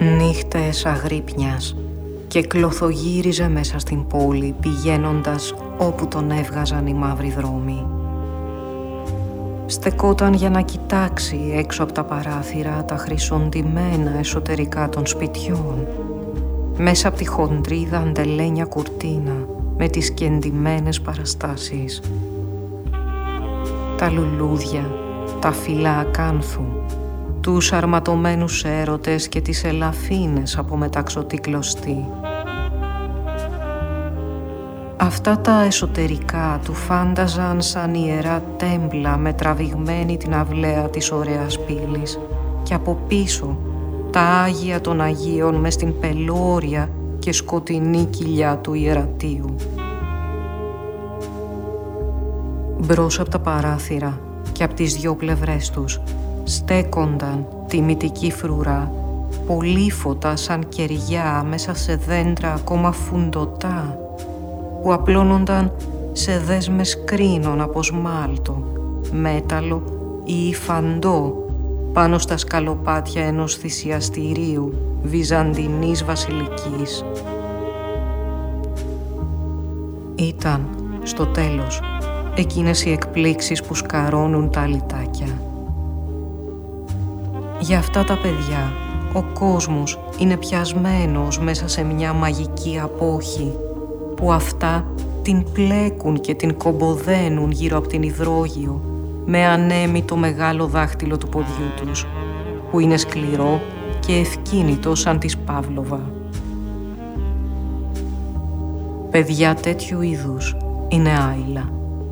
Νύχτες αγρύπνιας και κλωθογύριζε μέσα στην πόλη, πηγαίνοντας όπου τον έβγαζαν οι μαύροι δρόμοι. Στεκόταν για να κοιτάξει έξω από τα παράθυρα τα χρυσοντημένα εσωτερικά των σπιτιών, μέσα από τη χοντρή δαντελένια κουρτίνα με τις κεντυμένες παραστάσεις. Τα λουλούδια, τα φύλλα ακάνθου, τους αρματωμένους έρωτες και τις ελαφίνες από μεταξωτή κλωστή. Αυτά τα εσωτερικά του φάνταζαν σαν ιερά τέμπλα με τραβηγμένη την αυλαία της ωραίας πύλης και από πίσω τα Άγια των Αγίων μες στην πελώρια και σκοτεινή κοιλιά του ιερατείου. Μπρος από τα παράθυρα και από τις δυο πλευρές τους στέκονταν τιμητική φρουρά, πολύφωτα σαν κεριά μέσα σε δέντρα ακόμα φουντωτά, που απλώνονταν σε δέσμες κρίνων από σμάλτο, μέταλλο ή φαντό πάνω στα σκαλοπάτια ενός θυσιαστηρίου βυζαντινής βασιλικής. Ήταν, στο τέλος, εκείνες οι εκπλήξεις που σκαρώνουν τα αλυτάκια. Για αυτά τα παιδιά, ο κόσμος είναι πιασμένος μέσα σε μια μαγική απόχη, που αυτά την πλέκουν και την κομποδένουν γύρω από την υδρόγειο με ανέμητο μεγάλο δάχτυλο του ποδιού τους, που είναι σκληρό και ευκίνητο σαν της Παύλοβα. Παιδιά τέτοιου είδους είναι άειλα.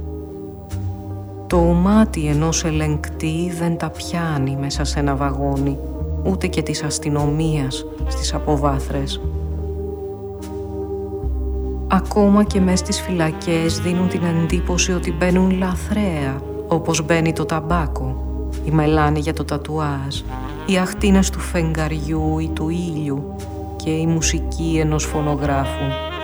Το μάτι ενός ελεγκτή δεν τα πιάνει μέσα σε ένα βαγόνι, ούτε και της αστυνομίας στις αποβάθρες. Ακόμα και μες στις φυλακές δίνουν την εντύπωση ότι μπαίνουν λαθρέα, όπως μπαίνει το ταμπάκο, η μελάνη για το τατουάζ, οι αχτίνες του φεγγαριού ή του ήλιου και η μουσική ενός φωνογράφου.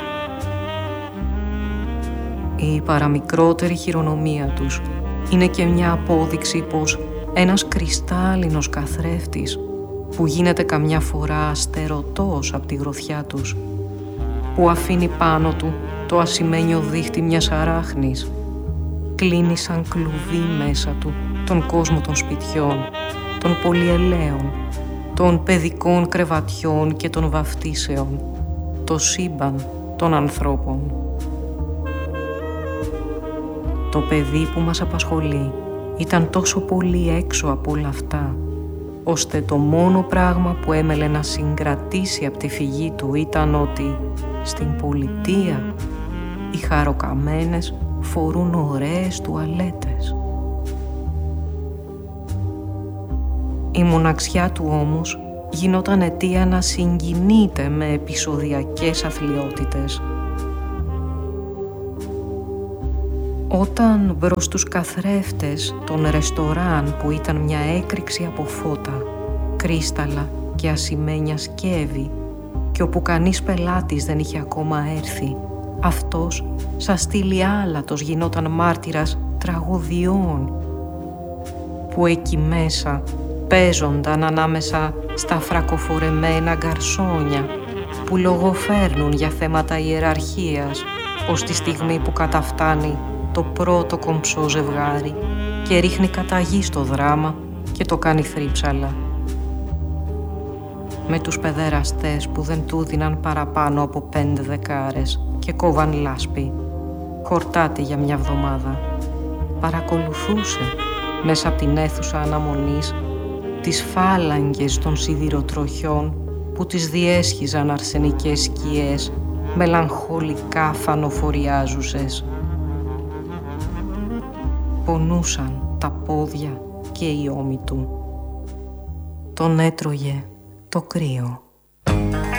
Η παραμικρότερη χειρονομία τους είναι και μια απόδειξη πως ένας κρυστάλλινος καθρέφτης που γίνεται καμιά φορά αστερωτός από τη γροθιά τους, που αφήνει πάνω του το ασημένιο δίχτυ μιας αράχνης, κλείνει σαν κλουβί μέσα του τον κόσμο των σπιτιών, των πολυελαίων, των παιδικών κρεβατιών και των βαφτίσεων, το σύμπαν των ανθρώπων. Το παιδί που μας απασχολεί ήταν τόσο πολύ έξω από όλα αυτά, ώστε το μόνο πράγμα που έμελε να συγκρατήσει από τη φυγή του ήταν ότι στην πολιτεία οι χαροκαμένες φορούν ωραίες τουαλέτες. Η μοναξιά του όμως γινόταν αιτία να συγκινείται με επεισοδιακές αθλιότητες. Όταν μπρος στους καθρέφτες των ρεστοράν που ήταν μια έκρηξη από φώτα, κρίσταλα και ασημένια σκεύη και όπου κανείς πελάτης δεν είχε ακόμα έρθει, αυτός σαν στήλη άλατος γινόταν μάρτυρας τραγωδιών που εκεί μέσα παίζονταν ανάμεσα στα φρακοφορεμένα γκαρσόνια που λογοφέρνουν για θέματα ιεραρχίας ως τη στιγμή που καταφτάνει το πρώτο κομψό ζευγάρι και ρίχνει καταγή στο δράμα και το κάνει θρύψαλα. Με τους παιδεραστές που δεν του δίναν παραπάνω από 5 δεκάρες και κόβαν λάσπη, χορτάτη για μια εβδομάδα, παρακολουθούσε μέσα από την αίθουσα αναμονής τις φάλαγγες των σιδηροτροχιών που τις διέσχιζαν αρσενικές σκιές μελαγχολικά φανοφοριάζουσες. Πονούσαν τα πόδια και οι ώμοι του. Τον έτρωγε το κρύο.